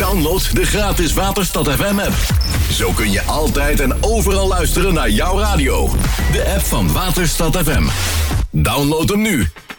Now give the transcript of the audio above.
Download de gratis Waterstad FM app. Zo kun je altijd en overal luisteren naar jouw radio. De app van Waterstad FM. Download hem nu